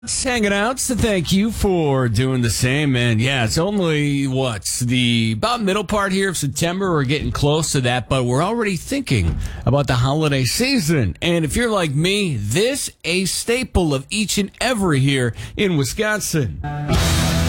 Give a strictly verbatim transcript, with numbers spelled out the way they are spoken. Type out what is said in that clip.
Just hanging out, so thank you for doing the same, man. Yeah, it's only, what's the about middle part here of September. We're getting close to that, but we're already thinking about the holiday season. And if you're like me, this a staple of each and every here in Wisconsin.